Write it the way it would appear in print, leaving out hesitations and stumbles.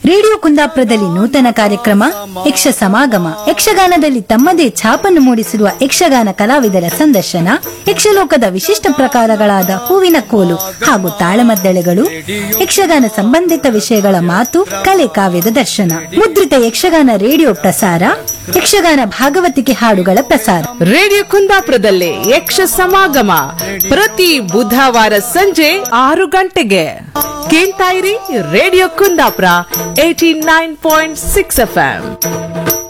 Radio ಕುಂದಾಪುರದಲ್ಲಿ ನೂತನ ಕಾರ್ಯಕ್ರಮ ಯಕ್ಷ ಸಮಾಗಮ ಯಕ್ಷಗಾನದಲ್ಲಿ ತಮ್ಮದೇ ಛಾಪನ್ನು ಮೂಡಿಸಿರುವ ಯಕ್ಷಗಾನ ಕಲಾವಿದರ ಸಂದರ್ಶನ, ಯಕ್ಷಲೋಕದ ವಿಶಿಷ್ಟ ಪ್ರಕಾರಗಳಾದ ಹೂವಿನ ಕೋಲು ಹಾಗೂ ತಾಳಮದ್ದಳೆಗಳು, ಯಕ್ಷಗಾನ ಸಂಬಂಧಿತ ವಿಷಯಗಳ ಮಾತು ಕಲೆ ಕಾವ್ಯದ ದರ್ಶನ ಮುದ್ರಿತ ಯಕ್ಷಗಾನ ರೇಡಿಯೋ ಪ್ರಸಾರ, ಯಕ್ಷಗಾನ ಭಾಗವತಿಕೆ ಹಾಡುಗಳ ಪ್ರಸಾರ ರೇಡಿಯೋ ಕುಂದಾಪುರದಲ್ಲಿ ಯಕ್ಷ ಸಮಾಗಮ ಪ್ರತಿ ಬುಧವಾರ ಸಂಜೆ 6 ಗಂಟೆಗೆ ಕೇಳ್ತಾ ಇರಿ ರೇಡಿಯೋ ಕುಂದಾಪುರ 89.6 FM.